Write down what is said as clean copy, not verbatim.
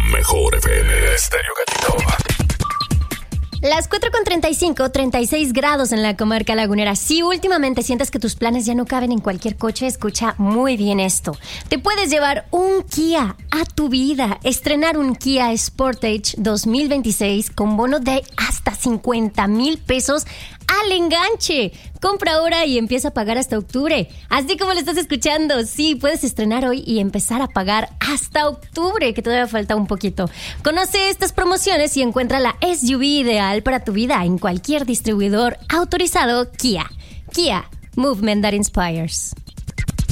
mejor FM Estéreo Gatito. Las 4:35, 36 grados en la comarca lagunera. Si últimamente sientes que tus planes ya no caben en cualquier coche, escucha muy bien esto. Te puedes llevar un Kia a tu vida. Estrenar un Kia Sportage 2026 con bono de hasta 50,000 pesos al enganche. Compra ahora y empieza a pagar hasta octubre. Así como lo estás escuchando, sí, puedes estrenar hoy y empezar a pagar hasta octubre, que todavía falta un poquito. Conoce estas promociones y encuentra la SUV ideal para tu vida en cualquier distribuidor autorizado Kia. Kia, movement that inspires.